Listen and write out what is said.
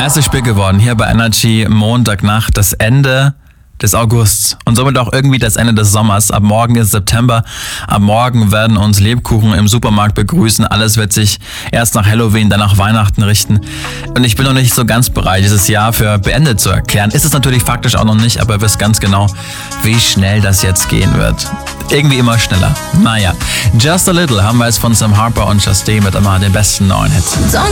Erstes Spiel geworden hier bei Energy, Montagnacht, das Ende des Augusts und somit auch irgendwie das Ende des Sommers. Ab morgen ist September, ab morgen werden uns Lebkuchen im Supermarkt begrüßen. Alles wird sich erst nach Halloween, dann nach Weihnachten richten. Und ich bin noch nicht so ganz bereit, dieses Jahr für beendet zu erklären. Ist es natürlich faktisch auch noch nicht, aber ihr wisst ganz genau, wie schnell das jetzt gehen wird. Irgendwie immer schneller. Naja, Just a Little haben wir jetzt von Sam Harper und Justine mit einmal den besten neuen Hits.